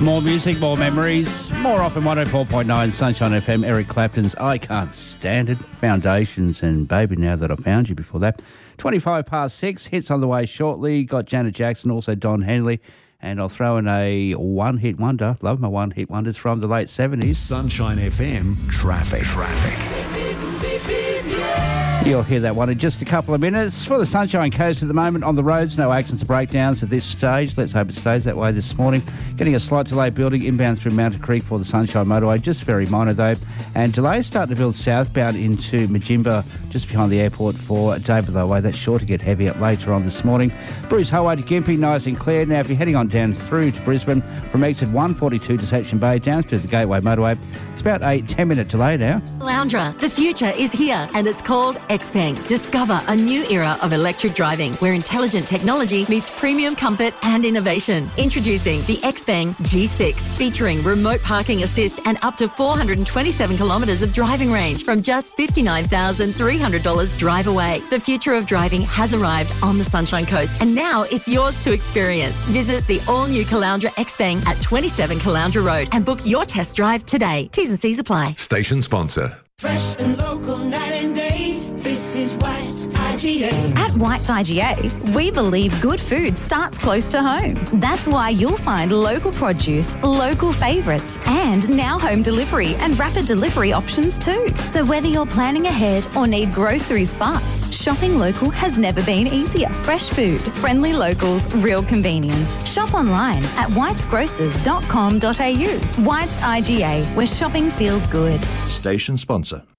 More music, more memories, more often 104.9 Sunshine FM, Eric Clapton's I Can't Stand It, Foundations, and Baby Now That I Found You before that. 25 past 6, hits on the way shortly. Got Janet Jackson, also Don Henley, and I'll throw in a one-hit wonder. Love my one-hit wonders from the late 70s. Sunshine FM, Traffic. You'll hear that one in just a couple of minutes. For the Sunshine Coast at the moment, on the roads, no accidents or breakdowns at this stage. Let's hope it stays that way this morning. Getting a slight delay building inbound through Mountain Creek for the Sunshine Motorway, just very minor though. And delays starting to build southbound into Majimba, just behind the airport for David Way. That's sure to get heavier later on this morning. Bruce Highway to Gympie, nice and clear. Now, if you're heading on down through to Brisbane, from exit 142 Deception Bay down to the Gateway Motorway, it's about a 10-minute delay now. Loundra, the future is here and it's called Xpeng. Discover a new era of electric driving where intelligent technology meets premium comfort and innovation. Introducing the Xpeng G6, featuring remote parking assist and up to 427 kilometres of driving range from just $59,300 drive away. The future of driving has arrived on the Sunshine Coast and now it's yours to experience. Visit the all-new Caloundra Xpeng at 27 Caloundra Road and book your test drive today. T's and C's apply. Station sponsor. Fresh and local night and day. This is White's IGA. At White's IGA, we believe good food starts close to home. That's why you'll find local produce, local favourites, and now home delivery and rapid delivery options too. So whether you're planning ahead or need groceries fast, shopping local has never been easier. Fresh food, friendly locals, real convenience. Shop online at whitesgrocers.com.au. White's IGA, where shopping feels good. Station sponsor.